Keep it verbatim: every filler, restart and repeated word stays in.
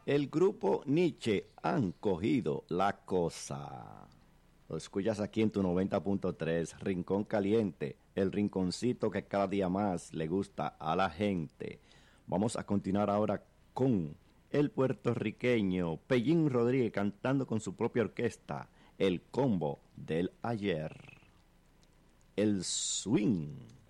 El grupo Nietzsche han cogido la cosa. Lo escuchas aquí en tu noventa punto tres, Rincón Caliente, el rinconcito que cada día más le gusta a la gente. Vamos a continuar ahora con el puertorriqueño Pellín Rodríguez cantando con su propia orquesta, el combo del ayer. El swing.